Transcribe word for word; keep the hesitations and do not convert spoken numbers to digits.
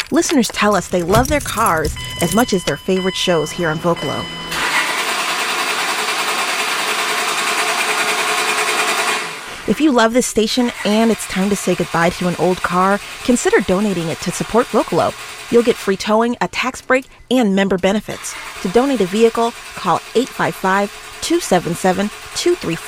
Listeners tell us they love their cars as much as their favorite shows here on Vocalo. If you love this station and it's time to say goodbye to an old car, consider donating it to support Vocalo. You'll get free towing, a tax break, and member benefits. To donate a vehicle, call eight five five, two seven seven, two three four